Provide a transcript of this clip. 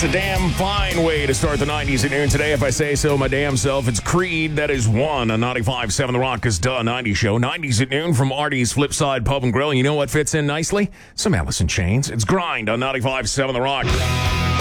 It's a damn fine way to start the 90s at noon today, if I say so my damn self. It's Creed, that is one on 95.7 The Rock is done 90 show. 90s at noon from Artie's Flipside Pub and Grill. You know what fits in nicely? Some Alice in Chains. It's Grind on 95.7 The Rock.